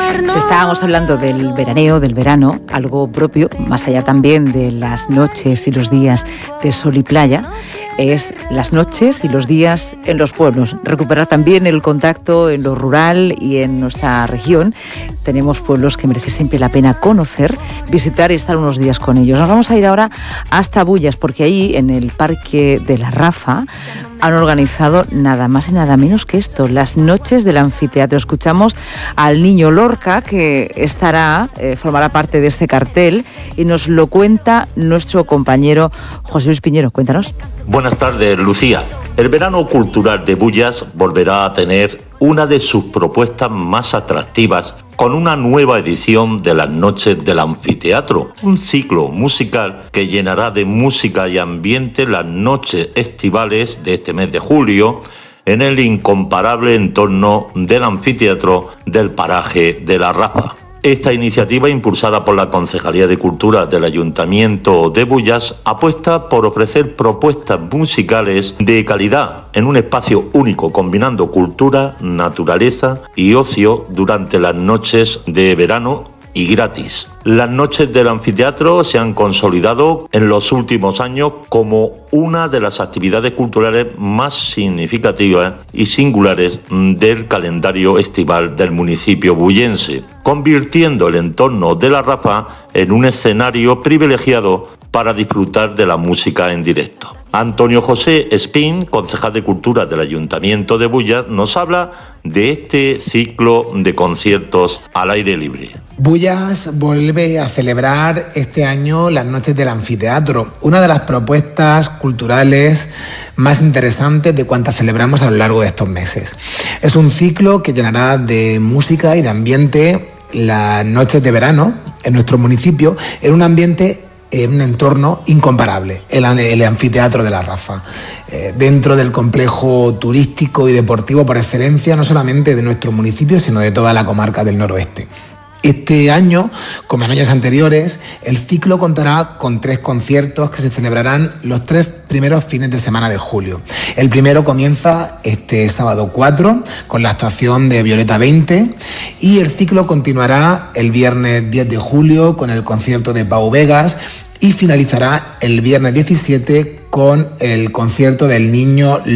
Si estábamos hablando del veraneo, del verano, algo propio, más allá también de las noches y los días de sol y playa, es las noches y los días en los pueblos. Recuperar también el contacto en lo rural y en nuestra región. Tenemos pueblos que merece siempre la pena conocer, visitar y estar unos días con ellos. Nos vamos a ir ahora hasta Bullas, porque ahí, en el Parque de la Rafa, han organizado nada más y nada menos que esto, las noches del anfiteatro. Escuchamos al niño Lorca, que formará parte de ese cartel, y nos lo cuenta nuestro compañero José Luis Piñero. Cuéntanos. Buenas tardes, Lucía. El verano cultural de Bullas volverá a tener una de sus propuestas más atractivas con una nueva edición de las Noches del Anfiteatro, un ciclo musical que llenará de música y ambiente las noches estivales de este mes de julio en el incomparable entorno del anfiteatro del paraje de la Rafa. Esta iniciativa, impulsada por la Concejalía de Cultura del Ayuntamiento de Bullas, apuesta por ofrecer propuestas musicales de calidad en un espacio único, combinando cultura, naturaleza y ocio durante las noches de verano y gratis. Las noches del anfiteatro se han consolidado en los últimos años como una de las actividades culturales más significativas y singulares del calendario estival del municipio bullense, convirtiendo el entorno de la Rafa en un escenario privilegiado para disfrutar de la música en directo. Antonio José Espín, concejal de Cultura del Ayuntamiento de Bullas, nos habla de este ciclo de conciertos al aire libre. Bullas vuelve a celebrar este año las Noches del Anfiteatro, una de las propuestas culturales más interesantes de cuantas celebramos a lo largo de estos meses. Es un ciclo que llenará de música y de ambiente las noches de verano en nuestro municipio, en un ambiente, en un entorno incomparable, el anfiteatro de la Rafa, dentro del complejo turístico y deportivo por excelencia, no solamente de nuestro municipio, sino de toda la comarca del noroeste. Este año, como en años anteriores, el ciclo contará con 3 conciertos que se celebrarán los 3 primeros fines de semana de julio. El primero comienza este sábado 4 con la actuación de Violeta 20 y el ciclo continuará el viernes 10 de julio con el concierto de Pau Vegas y finalizará el viernes 17 con el concierto del niño